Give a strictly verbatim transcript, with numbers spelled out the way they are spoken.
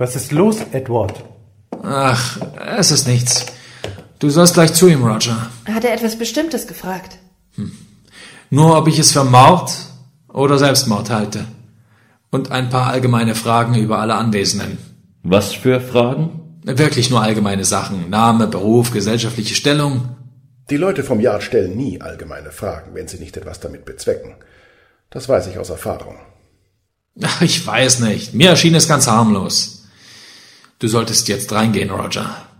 Was ist los, Edward? Ach, es ist nichts. Du sollst gleich zu ihm, Roger. Hat er etwas Bestimmtes gefragt? Hm. Nur, ob ich es für Mord oder Selbstmord halte. Und ein paar allgemeine Fragen über alle Anwesenden. Was für Fragen? Wirklich nur allgemeine Sachen. Name, Beruf, gesellschaftliche Stellung. Die Leute vom Yard stellen nie allgemeine Fragen, wenn sie nicht etwas damit bezwecken. Das weiß ich aus Erfahrung. Ach, ich weiß nicht. Mir erschien es ganz harmlos. Du solltest jetzt reingehen, Roger.